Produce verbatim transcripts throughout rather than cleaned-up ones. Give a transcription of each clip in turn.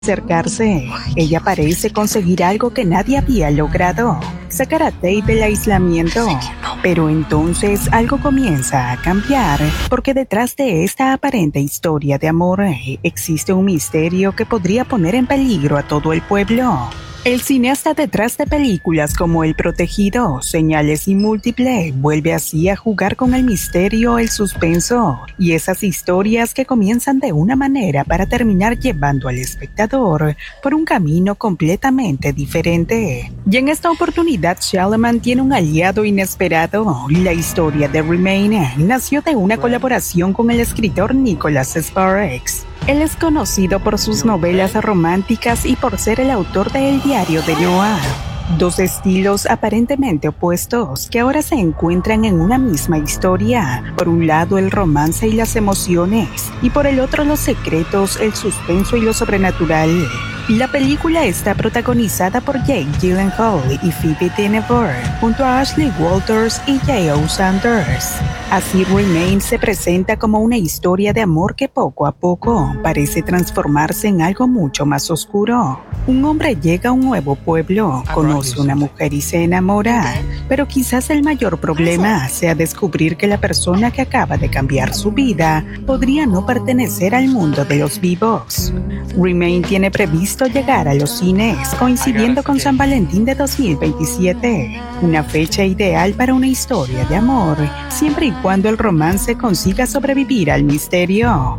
acercarse. Ella parece conseguir algo que nadie había logrado, sacar a Tate del aislamiento. Pero entonces algo comienza a cambiar, porque detrás de esta aparente historia de amor existe un misterio que podría poner en peligro a todo el pueblo. El cineasta detrás de películas como El Protegido, Señales y Múltiple vuelve así a jugar con el misterio, el suspenso y esas historias que comienzan de una manera para terminar llevando al espectador por un camino completamente diferente. Y en esta oportunidad Shyamalan tiene un aliado inesperado. La historia de Remain nació de una colaboración con el escritor Nicholas Sparks. Él es conocido por sus novelas románticas y por ser el autor de El Diario de Noah. Dos estilos aparentemente opuestos que ahora se encuentran en una misma historia. Por un lado el romance y las emociones, y por el otro los secretos, el suspenso y lo sobrenatural. La película está protagonizada por Jake Gyllenhaal y Phoebe Dynevor, junto a Ashley Walters y J O Sanders. Así Remain se presenta como una historia de amor que poco a poco parece transformarse en algo mucho más oscuro. Un hombre llega a un nuevo pueblo, conoce a una mujer y se enamora, pero quizás el mayor problema sea descubrir que la persona que acaba de cambiar su vida podría no pertenecer al mundo de los vivos. Remain tiene previsto llegar a los cines coincidiendo con San Valentín de dos mil veintisiete, una fecha ideal para una historia de amor, siempre y cuando el romance consiga sobrevivir al misterio.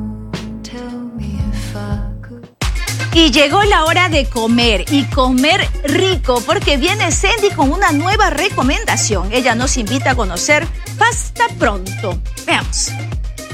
Y llegó la hora de comer, y comer rico, porque viene Sandy con una nueva recomendación. Ella nos invita a conocer Pasta Pronto. Veamos.